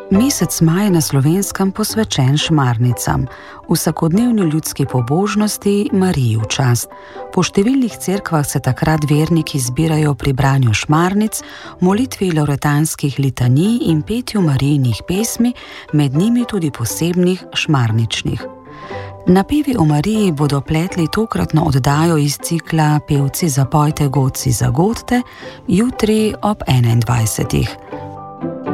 Mesec maj na Slovenskem posvečen šmarnicam, vsakodnevni ljudski pobožnosti Mariji v čast. Po številnih cerkvah se takrat verniki zbirajo pri branju šmarnic, molitvi loretanskih litanij in petju Marijinih pesmi, med njimi tudi posebnih šmarničnih. Napevi o Mariji bodo pletli tokratno oddajo iz cikla Pevci zapojte, godci zagodte, jutri ob 21.